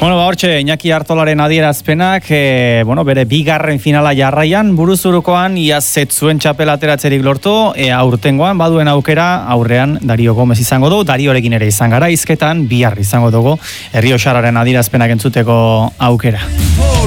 Bueno, hortxe, Iñaki Artolaren adierazpenak, bere bigarren finala jarraian, buruzurukoan, iaz zuen txapel ateratzerik lortu, aurtengoan, baduen aukera, aurrean Dario Gomez izango du, Dariorekin ere izan gara, izketan, bihar izango dugu, Errioxarraren adierazpenak entzuteko aukera.